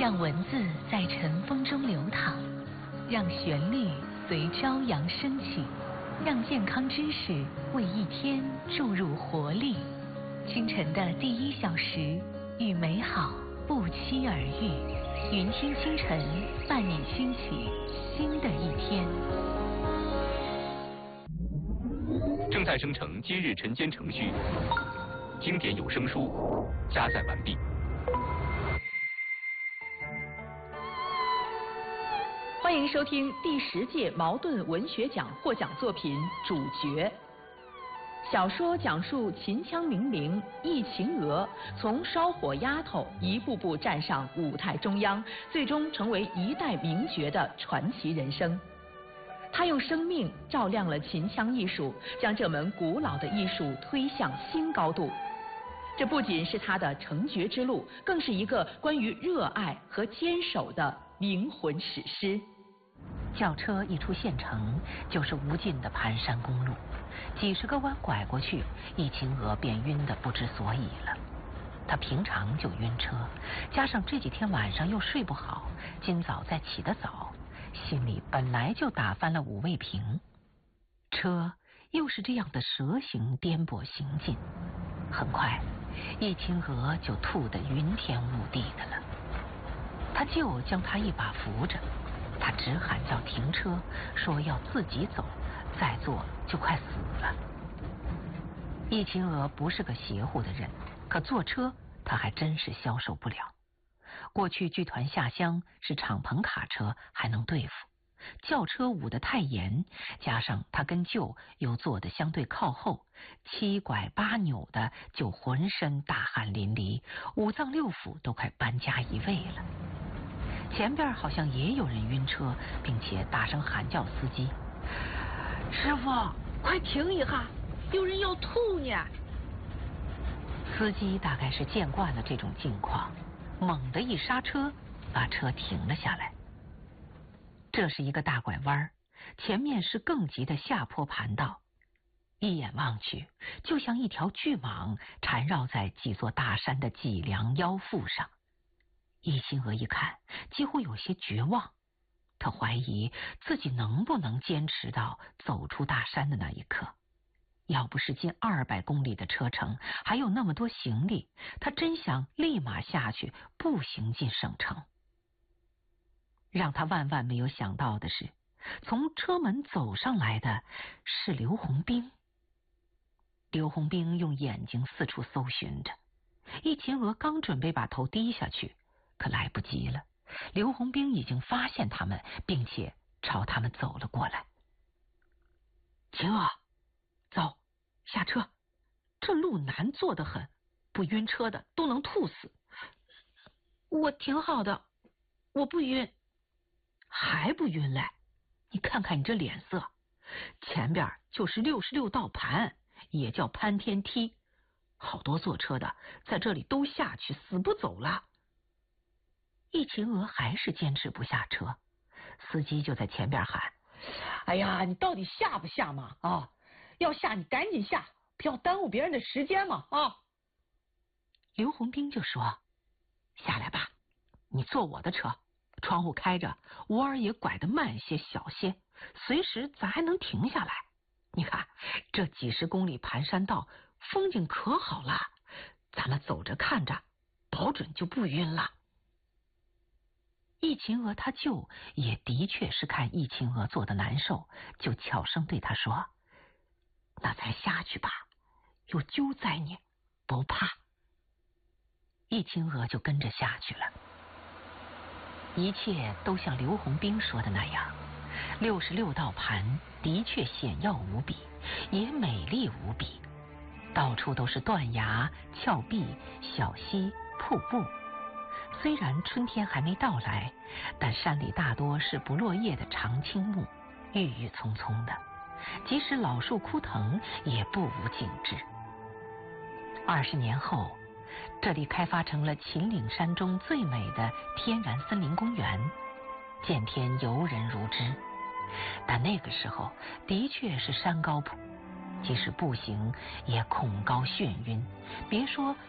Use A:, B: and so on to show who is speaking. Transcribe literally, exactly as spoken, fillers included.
A: 让文字在尘风中流淌，让旋律随朝阳升起，让健康知识为一天注入活力。清晨的第一小时，与美好不期而遇。云听清晨，伴你兴起新的一天。
B: 正在生成今日晨间程序，经典有声书加载完毕。
C: 欢迎收听第十届茅盾文学奖获奖作品《主角》。小说讲述秦腔名伶易秦娥从烧火丫头一步步站上舞台中央，最终成为一代名角的传奇人生。她用生命照亮了秦腔艺术，将这门古老的艺术推向新高度。这不仅是她的成角之路，更是一个关于热爱和坚守的灵魂史诗。
D: 轿车一出县城，就是无尽的盘山公路，几十个弯拐过去，易秦娥便晕得不知所以了。她平常就晕车，加上这几天晚上又睡不好，今早再起得早，心里本来就打翻了五味瓶。车又是这样的蛇形颠簸行进，很快易秦娥就吐得云天雾地的了。他舅将她一把扶着，他直喊叫停车，说要自己走，再坐就快死了。易秦娥不是个邪乎的人，可坐车他还真是消受不了。过去剧团下乡是敞篷卡车还能对付，轿车捂得太严，加上他跟舅又坐得相对靠后，七拐八扭的就浑身大汗淋漓，五脏六腑都快搬家移位了。前边好像也有人晕车，并且大声喊叫司机：“师傅，快停一下，有人要吐呢！”司机大概是见惯了这种境况，猛地一刹车，把车停了下来。这是一个大拐弯，前面是更急的下坡盘道，一眼望去，就像一条巨蟒缠绕在几座大山的脊梁腰腹上。易秦娥一看，几乎有些绝望，她怀疑自己能不能坚持到走出大山的那一刻。要不是近二百公里的车程，还有那么多行李，她真想立马下去步行进省城。让她万万没有想到的是，从车门走上来的是刘洪兵。刘洪兵用眼睛四处搜寻着，易秦娥刚准备把头低下去，可来不及了，刘洪兵已经发现他们，并且朝他们走了过来。秦娥，走，下车，这路难坐得很，不晕车的都能吐死。我挺好的，我不晕。还不晕嘞？你看看你这脸色，前边就是六十六道盘，也叫潘天梯，好多坐车的在这里都下去，死不走了。易秦娥还是坚持不下车，司机就在前边喊：“哎呀，你到底下不下嘛？啊，要下你赶紧下，不要耽误别人的时间嘛！啊！”刘洪兵就说：“下来吧，你坐我的车，窗户开着，窝儿也拐得慢些小些，随时咱还能停下来。你看这几十公里盘山道，风景可好了，咱们走着看着，保准就不晕了。”易秦娥她舅也的确是看易秦娥坐得难受，就悄声对她说：“那咱下去吧，有救在你，不怕。”易秦娥就跟着下去了。一切都像刘洪兵说的那样，六十六道盘的确险要无比，也美丽无比，到处都是断崖、峭壁、小溪、瀑布。虽然春天还没到来，但山里大多是不落叶的长青木，郁郁葱葱的，即使老树枯藤也不无景致。二十年后，这里开发成了秦岭山中最美的天然森林公园，见天游人如织。但那个时候的确是山高坡，即使步行也恐高眩晕，别说